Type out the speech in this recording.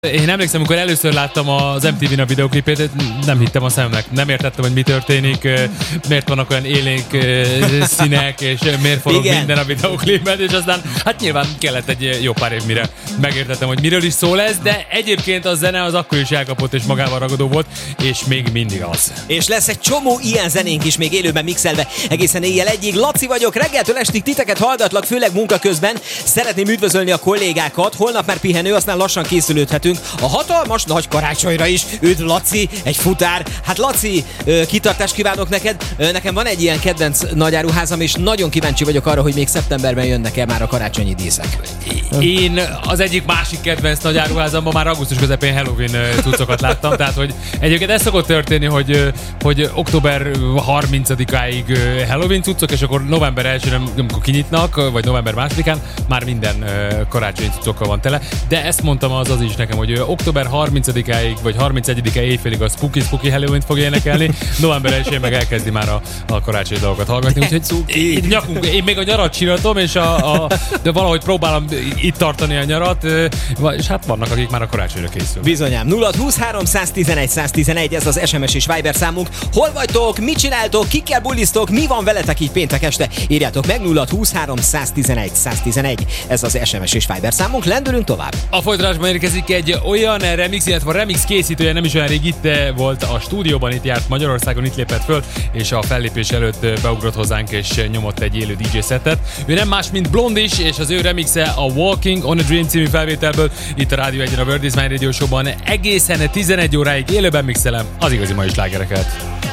Én emlékszem, amikor először láttam az MTV-n a videoklipét, nem hittem a szemnek. Nem értettem, hogy mi történik, miért vannak olyan élénk színek, és miért forog minden a videoklipben, és aztán hát nyilván kellett egy jó pár év, mire megértettem, hogy miről is szól ez, de egyébként a zene az akkor is elkapott és magával ragadó volt, és még mindig az. És lesz egy csomó ilyen zenénk is még élőben mixelve egészen éjjel egyig. Laci vagyok, reggeltől estig titeket hallgatlak, főleg munka közben. Szeretném üdvözölni a kollégákat, holnap már pihenő, aztán lassan készülődhetünk a hatalmas nagy karácsonyra is. Üdv Laci, egy futár. Hát Laci, kitartást kívánok neked. Nekem van egy ilyen kedvenc nagyáruházam, és nagyon kíváncsi vagyok arra, hogy még szeptemberben jönnek-e már a karácsonyi díszek. Én az egyik másik kedvenc nagyáruházamban már augusztus közepén Halloween cuccokat láttam, tehát hogy egyébként ez szokott történni, hogy október 30-áig Halloween cuccok, és akkor november 1-én, amikor kinyitnak, vagy november 2-án már minden karácsonyi cuccokkal van tele, de ezt mondtam az is nekem, hogy október 30-áig, vagy 31-e éjfélig a Spooky Halloween fog énekelni, november 1-én meg elkezdi már a karácsonyi dolgokat hallgatni, úgyhogy nyakunk, én még a nyarat csinálom, és de valahogy próbálom itt tartani a nyarat, és hát vannak, akik már a karácsonyra készül. Bizonyám. 0623 111 111, ez az SMS és Viber számunk. Hol vagytok, mit csináltok, kikkel bulisztok, mi van veletek így péntek este? Írjátok meg 0623 111 111, ez az SMS és Viber számunk. Lendülünk tovább. A folytatásban érkezik egy olyan remix, illetve remix készítője, nem is olyan rég itt volt a stúdióban, itt járt Magyarországon, itt lépett föl, és a fellépés előtt beugrott hozzánk, és nyomott egy élő DJ szettet. Ő nem más, mint Blondis, és az ő remixe a Walking on a Dream című felvételből itt a Rádió 1-en a World is Mine Radio Show-ban egészen 11 óráig élőben mixelem az igazi mai slágereket.